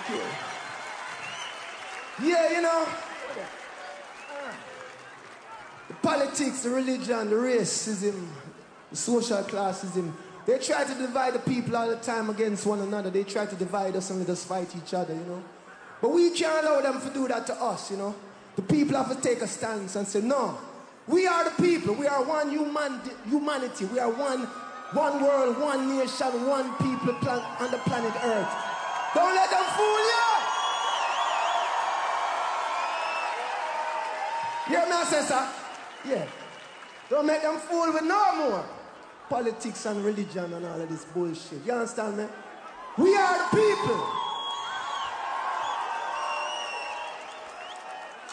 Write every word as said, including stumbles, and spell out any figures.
Yeah, yeah, you know, the politics, the religion, the racism, the social classism, they try to divide the people all the time against one another. They try to divide us and let us fight each other, you know. But we can't allow them to do that to us, you know. The people have to take a stance and say, no, we are the people. We are one human humanity. We are one, one world, one nation, one people plan on the planet Earth. Don't let them fool you. You hear me, I say, sir? Yeah. Don't make them fool with no more politics and religion and all of this bullshit. You understand me? We are the people.